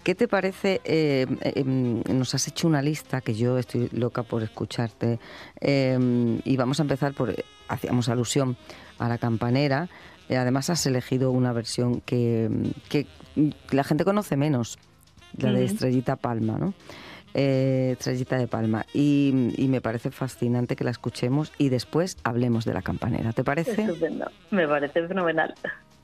¿Qué te parece? Nos has hecho una lista que yo estoy loca por escucharte, y vamos a empezar por, hacíamos alusión a la campanera. Además has elegido una versión que la gente conoce menos, la de Ujú. Estrellita Palma, ¿no? Estrellita de Palma. Y me parece fascinante que la escuchemos y después hablemos de la campanera. ¿Te parece? Estupendo, me parece fenomenal.